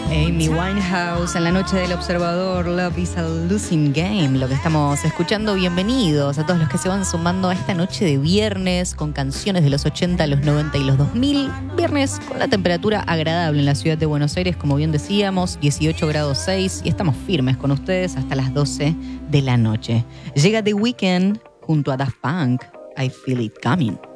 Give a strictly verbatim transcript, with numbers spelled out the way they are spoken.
Amy Winehouse en la noche del Observador, Love is a Losing Game, lo que estamos escuchando. Bienvenidos a todos los que se van sumando a esta noche de viernes con canciones de los ochenta, los noventa y los dos mil. Viernes con la temperatura agradable en la ciudad de Buenos Aires, como bien decíamos, dieciocho grados seis, y estamos firmes con ustedes hasta las doce de la noche. Llega The Weeknd junto a Daft Punk, I Feel It Coming.